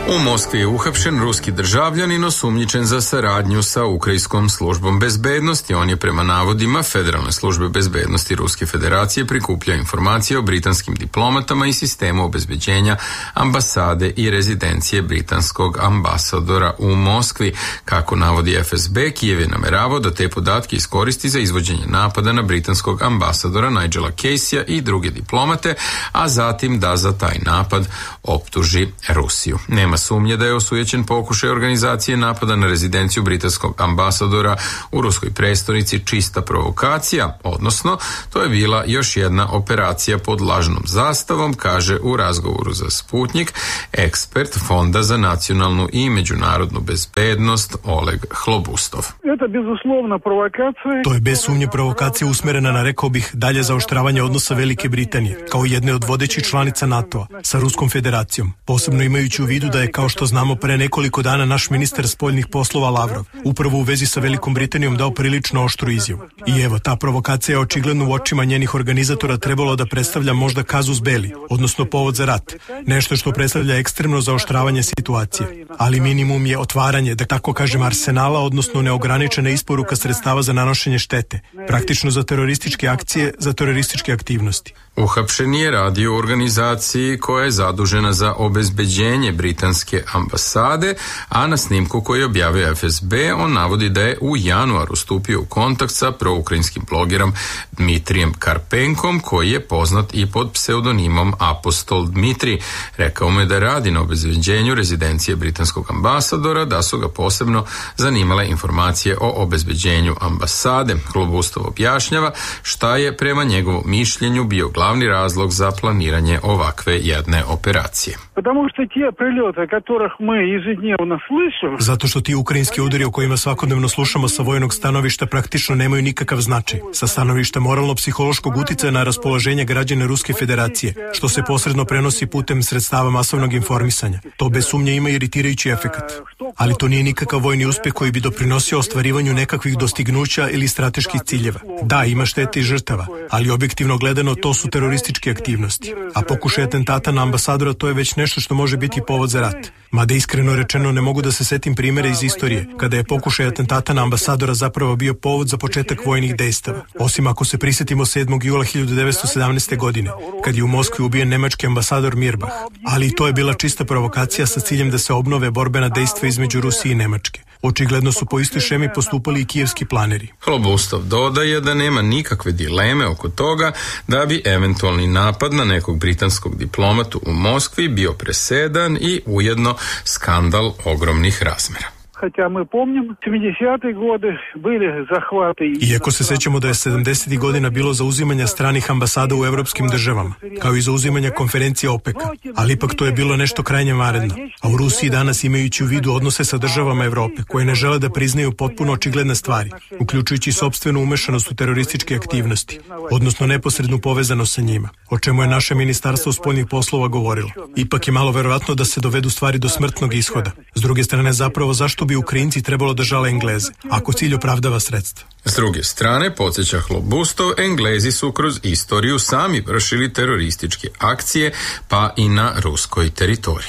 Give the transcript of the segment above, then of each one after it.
U Moskvi je uhapšen ruski državljanin osumnjičen za saradnju sa Ukrajinskom službom bezbednosti. On je prema navodima Federalne službe bezbednosti Ruske federacije prikupljao informacije o britanskim diplomatama i sistemu obezbeđenja ambasade i rezidencije britanskog ambasadora u Moskvi. Kako navodi FSB, Kijev je nameravao da te podatke iskoristi za izvođenje napada na britanskog ambasadora Nigela Caseya i druge diplomate, a zatim da za taj napad optuži Rusiju. Nema sumnje da je osujećen pokušaj organizacije napada na rezidenciju britanskog ambasadora u ruskoj prestonici čista provokacija, odnosno to je bila još jedna operacija pod lažnom zastavom, kaže u razgovoru za Sputnik ekspert Fonda za nacionalnu i međunarodnu bezbednost Oleg Hlobustov. To je bez sumnje provokacija usmerena na, rekao bih, dalje zaoštravanje odnosa Velike Britanije, kao jedne od vodećih članica NATO-a, sa Ruskom federacijom, posebno imajući u vidu da je, kao što znamo, pre nekoliko dana naš ministar spoljnih poslova Lavrov upravo u vezi sa Velikom Britanijom dao prilično oštru izjavu. I evo, ta provokacija je očigledno u očima njenih organizatora trebalo da predstavlja možda kazus belli, odnosno povod za rat, nešto što predstavlja ekstremno zaoštravanje situacije, ali minimum je otvaranje, da tako kažem, arsenala, odnosno neograničena isporuka sredstava za nanošenje štete, praktično za terorističke akcije, za terorističke aktivnosti. Uhapšen je radio u organizaciji koja je zadužena za obezbeđenje britanske ambasade, a na snimku koji je objavio FSB on navodi da je u januaru stupio u kontakt sa proukrajinskim blogerom Dmitrijem Karpenkom, koji je poznat i pod pseudonimom Apostol Dmitrij. Rekao mu je da radi na obezbeđenju rezidencije britanskog ambasadora, da su ga posebno zanimale informacije o obezbeđenju ambasade. Hlobustov objašnjava šta je prema njegovom mišljenju bio glavni razlog za planiranje ovakve jedne operacije. Zato što ti ukrajinski udari o kojima svakodnevno slušamo sa vojnog stanovišta praktično nemaju nikakav značaj. Sa stanovišta moralno-psihološkog uticaja na raspoloženje građana Ruske federacije, što se posredno prenosi putem sredstava masovnog informisanja. To bez sumnje ima iritirajući efekat. Ali to nije nikakav vojni uspeh koji bi doprinosio ostvarivanju nekakvih dostignuća ili strateških ciljeva. Da, ima štete i žrtava, ali objektivno gledano to su terorističke aktivnosti. A pokušaj atentata na ambasadora to je već nešto što može biti povod za rat. Mada iskreno rečeno ne mogu da se setim primere iz istorije kada je pokušaj atentata na ambasadora zapravo bio povod za početak vojnih dejstava. Osim ako se prisjetimo 7. jula 1917. godine, kad je u Moskvi ubijen nemački ambasador Mirbach. Ali i to je bila čista provokacija sa ciljem da se obnove borbena dejstva između Rusije i Nemačke. Očigledno su po istoj šemi postupali i kijevski planeri. Hlobustov dodaje da nema nikakve dileme oko toga da bi eventualni napad na nekog britanskog diplomatu u Moskvi bio presedan i ujedno skandal ogromnih razmera. Iako se sećamo da je 70. godina bilo zauzimanja stranih ambasada u evropskim državama, kao i zauzimanja konferencije OPEC-a, ali ipak to je bilo nešto krajnje vanredno. A u Rusiji danas, imajući u vidu odnose sa državama Evrope, koje ne žele da priznaju potpuno očigledne stvari, uključujući sopstvenu umešanost u terorističke aktivnosti, odnosno neposrednu povezanost sa njima, o čemu je naše ministarstvo spoljnih poslova govorilo. Ipak je malo verovatno da se dovedu stvari do smrtnog ishoda. S druge strane, zapravo zašto bi Ukrajinci trebalo da žale Engleze, ako cilj opravdava sredstva? S druge strane, podsjeća Hlobustov, Englezi su kroz istoriju sami vršili terorističke akcije, pa i na ruskoj teritoriji.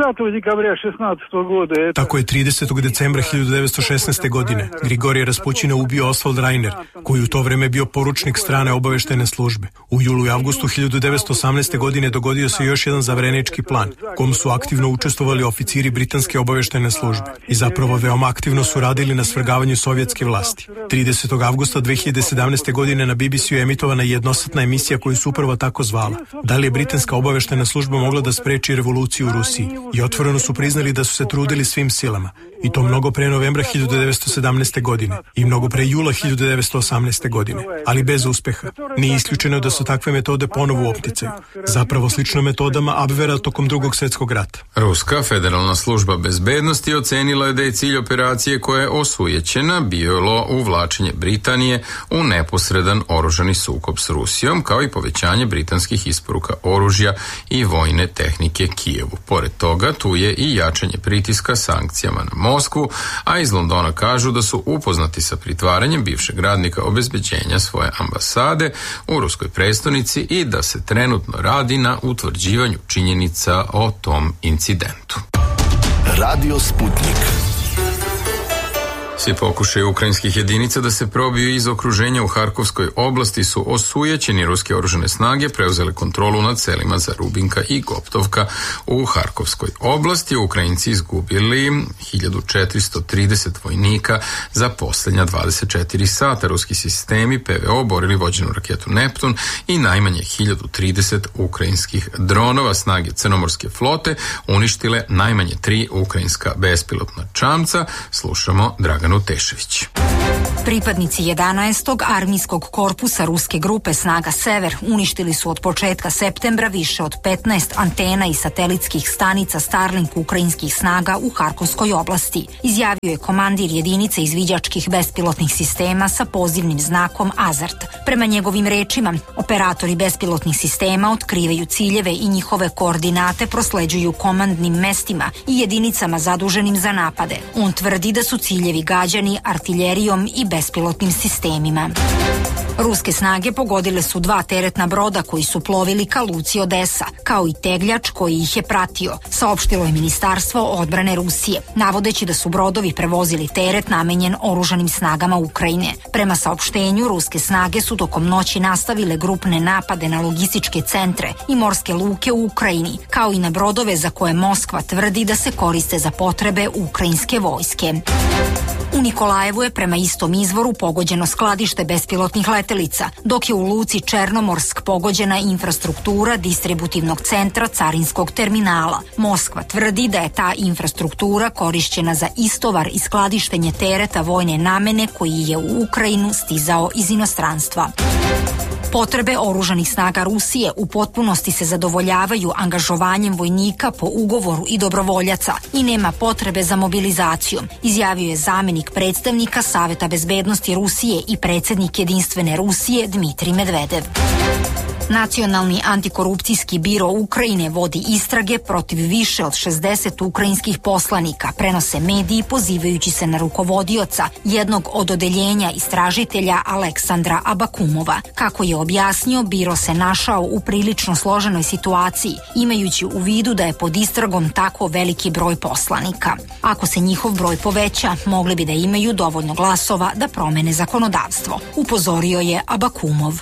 Tako je 30. decembra 1916. godine Grigorije Raspućina ubio Oswald Reiner, koji u to vreme bio poručnik strane obaveštajne službe. U julu i avgustu 1918. godine dogodio se još jedan zaverenički plan, kom su aktivno učestvovali oficiri britanske obaveštajne službe i zapravo veoma aktivno su radili na svrgavanju sovjetske vlasti. 30. avgusta 2017. godine na BBC-u je emitovana jednosatna emisija koju su upravo tako zvala. Da li je britanska obaveštajna služba mogla da spreči revoluciju u Rusiji? I otvoreno su priznali da su se trudili svim silama. I to mnogo pre novembra 1917. godine i mnogo pre jula 1918. godine, ali bez uspeha. Nije isključeno da su takve metode ponovo u opticaju. Zapravo slično metodama Abvera tokom Drugog svjetskog rata. Ruska federalna služba bezbednosti ocenila je da je cilj operacije koja je osujećena bilo uvlačenje Britanije u neposredan oružani sukob s Rusijom, kao i povećanje britanskih isporuka oružja i vojne tehnike Kijevu. Pored toga, tu je i jačanje pritiska sankcijama na Moskvu, a iz Londona kažu da su upoznati sa pritvaranjem bivšeg radnika obezbeđenja svoje ambasade u ruskoj prestonici i da se trenutno radi na utvrđivanju činjenica o tom incidentu. Radio Sputnik. Svi pokušaji ukrajinskih jedinica da se probiju iz okruženja u Harkovskoj oblasti su osujećeni. Ruske oružane snage preuzele kontrolu nad selima Zarubinka i Goptovka u Harkovskoj oblasti. Ukrajinci izgubili 1430 vojnika za posljednja 24 sata. Ruski sistemi PVO borili vođenu raketu Neptun i najmanje 1030 ukrajinskih dronova. Snage Crnomorske flote uništile najmanje 3 ukrajinska bespilotna čamca. Slušamo Draganu Tešević. Pripadnici 11. armijskog korpusa ruske grupe Snaga Sever uništili su od početka septembra više od 15 antena i satelitskih stanica Starlink ukrajinskih snaga u Harkovskoj oblasti, izjavio je komandir jedinice izviđačkih bespilotnih sistema sa pozivnim znakom Azart. Prema njegovim rečima, operatori bespilotnih sistema otkrivaju ciljeve i njihove koordinate prosleđuju komandnim mestima i jedinicama zaduženim za napade. On tvrdi da su ciljevi gađani artiljerijom i bespilotnim sistemima. Ruske snage pogodile su 2 teretna broda koji su plovili ka luci Odesa, kao i tegljač koji ih je pratio, saopštilo je Ministarstvo odbrane Rusije, navodeći da su brodovi prevozili teret namenjen oružanim snagama Ukrajine. Prema saopštenju, ruske snage su tokom noći nastavile grupne napade na logističke centre i morske luke u Ukrajini, kao i na brodove za koje Moskva tvrdi da se koriste za potrebe ukrajinske vojske. U Nikolajevu je prema istom izvoru pogođeno skladište bespilotnih letelica, dok je u luci Černomorsk pogođena infrastruktura distributivnog centra carinskog terminala. Moskva tvrdi da je ta infrastruktura korišćena za istovar i skladištenje tereta vojne namene koji je u Ukrajinu stizao iz inostranstva. Potrebe oružanih snaga Rusije u potpunosti se zadovoljavaju angažovanjem vojnika po ugovoru i dobrovoljaca i nema potrebe za mobilizacijom, izjavio je zamjenik predstavnika Saveta bezbednosti Rusije i predsjednik Jedinstvene Rusije Dmitrij Medvedev. Nacionalni antikorupcijski biro Ukrajine vodi istrage protiv više od 60 ukrajinskih poslanika, prenose mediji pozivajući se na rukovodioca jednog od odeljenja istražitelja Aleksandra Abakumova. Kako je objasnio, biro se našao u prilično složenoj situaciji, imajući u vidu da je pod istragom tako veliki broj poslanika. Ako se njihov broj poveća, mogli bi da imaju dovoljno glasova da promene zakonodavstvo, upozorio je Abakumov.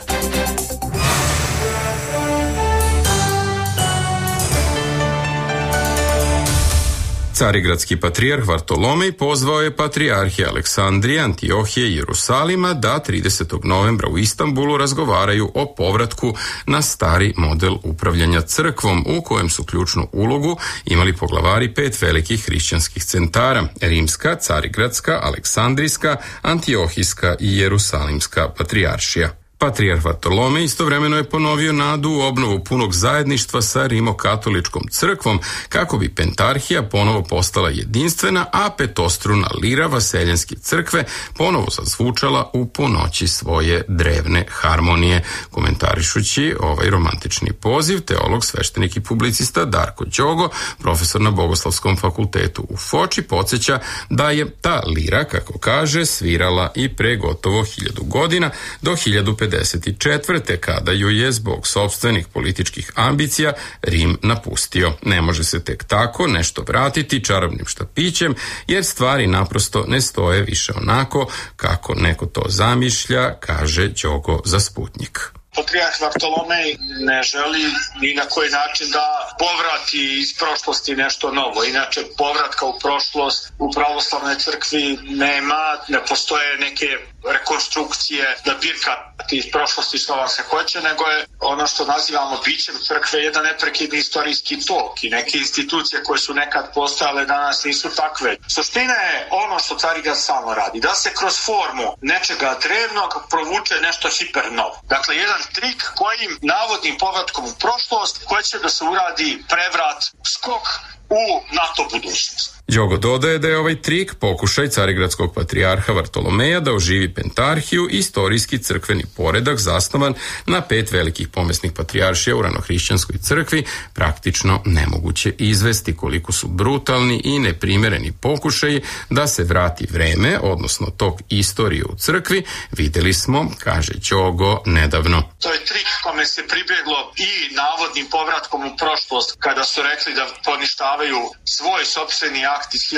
Carigradski patrijarh Vartolomej pozvao je patrijarhije Aleksandrije, Antiohije i Jerusalima da 30. novembra u Istanbulu razgovaraju o povratku na stari model upravljanja crkvom, u kojem su ključnu ulogu imali poglavari 5 velikih hrišćanskih centara: Rimska, Carigradska, Aleksandrijska, Antiohijska i Jerusalimska patrijaršija. Patrijarh Vartolomej istovremeno je ponovio nadu u obnovu punog zajedništva sa rimokatoličkom crkvom kako bi pentarhija ponovo postala jedinstvena, a petostruna lira Vaseljenske crkve ponovo zazvučala u ponoći svoje drevne harmonije. Komentarišući ovaj romantični poziv, teolog, sveštenik i publicista Darko Đogo, profesor na Bogoslavskom fakultetu u Foči, podsjeća da je ta lira, kako kaže, svirala i pre gotovo 1000 godina do 1054. kada ju je zbog sopstvenih političkih ambicija Rim napustio. Ne može se tek tako nešto vratiti čarobnim štapićem, jer stvari naprosto ne stoje više onako kako neko to zamišlja, kaže Đogo za Sputnik. Patrijarh Vartolomej ne želi ni na koji način da povrati iz prošlosti nešto novo. Inače, povratka u prošlost u pravoslavnoj crkvi nema, ne postoje neke rekonstrukcije da birkati iz prošlosti što vam se hoće, nego je ono što nazivamo bićem crkve jedan neprekidni istorijski tok i neke institucije koje su nekad postojale danas nisu takve. Suština je ono što Carigrad samo radi, da se kroz formu nečega drevnog provuče nešto hiper novo. Dakle, jedan trik kojim navodnim povratkom u prošlost hoće da se uradi prevrat, skok u NATO budućnost. Đogo dodaje da je ovaj trik pokušaj carigradskog patrijarha Vartolomeja da oživi pentarhiju i istorijski crkveni poredak zasnovan na 5 velikih pomesnih patrijaršija u ranohrišćanskoj crkvi praktično nemoguće izvesti. Koliko su brutalni i neprimereni pokušaji da se vrati vreme, odnosno tok istorije u crkvi, videli smo, kaže Đogo, nedavno. To je trik kome se pribjeglo i navodnim povratkom u prošlost kada su rekli da poništavaju svoj sopstveni akt akt iz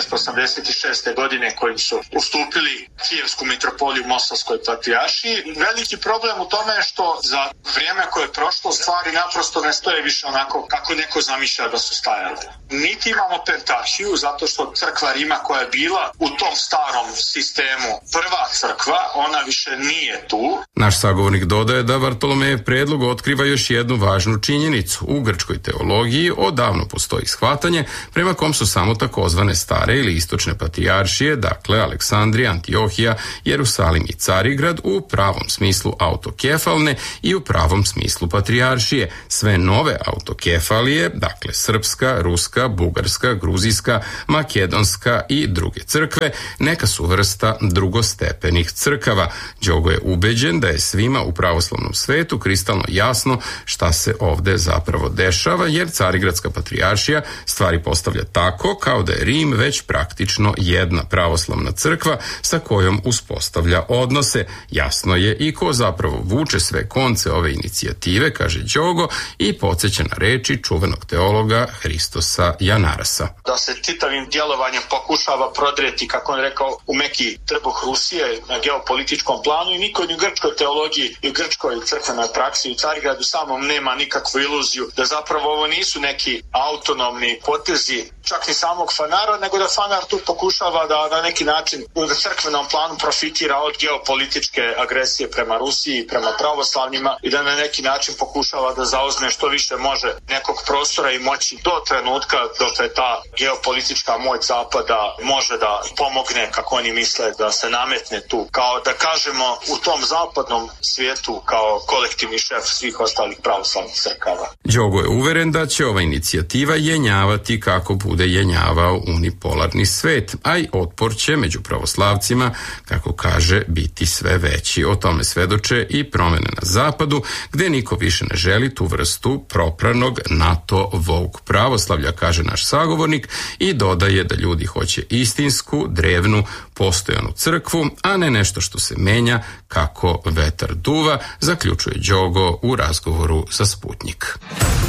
1686. godine kojim su ustupili Kijevsku mitropoliju Mostarskoj patrijaršiji. Veliki problem u tome je što za vrijeme koje je prošlo stvari naprosto ne stoje više onako kako neko zamišlja da su stajale. Niti imamo pentarhiju zato što crkva Rima koja je bila u tom starom sistemu prva crkva, ona više nije tu. Naš sagovornik dodaje da Vartolomejev predlog otkriva još jednu važnu činjenicu. U grčkoj teologiji odavno postoji shvatanje prema kom su samo takozvane stare ili istočne patrijaršije, dakle Aleksandrija, Antiohija, Jerusalim i Carigrad u pravom smislu autokefalne i u pravom smislu patrijaršije. Sve nove autokefalije, dakle srpska, ruska, bugarska, gruzijska, makedonska i druge crkve, neka su vrsta drugostepenih crkava. Đogo je ubeđen da je svima u pravoslavnom svetu kristalno jasno šta se ovde zapravo dešava, jer Carigradska patrijaršija stvari postavlja tako kao da je Rim već praktično jedna pravoslavna crkva sa kojom uspostavlja odnose. Jasno je i ko zapravo vuče sve konce ove inicijative, kaže Đogo, i podsjeća na reči čuvenog teologa Hristosa Janarasa. Da se čitavim djelovanjem pokušava prodreti, kako on rekao, u meki trbuh Rusije na geopolitičkom planu i niko ni u grčkoj teologiji i u grčkoj crkvenoj praksi i u Carigradu samom nema nikakvu iluziju da zapravo ovo nisu neki autonomni potezi čak ni samog Fanara, nego da Fanar tu pokušava da na neki način u crkvenom planu profitira od geopolitičke agresije prema Rusiji, prema pravoslavnima i da na neki način pokušava da zauzme što više može nekog prostora i moći do trenutka dok je ta geopolitička moć zapada može da pomogne, kako oni misle, da se nametne tu, kao da kažemo u tom zapadnom svijetu kao kolektivni šef svih ostalih pravoslavnih crkava. Đogo je uveren da će ova inicijativa jenjavati kako bude jenjavao unipolarni svet, a i otpor će među pravoslavcima, kako kaže, biti sve veći. O tome svedoče i promene na zapadu, gde niko više ne želi tu vrstu propranog NATO woke pravoslavlja, kaže naš sagovornik, i dodaje da ljudi hoće istinsku, drevnu, postojanu crkvu, a ne nešto što se menja kako vetar duva, zaključuje Đogo u razgovoru za Sputnik.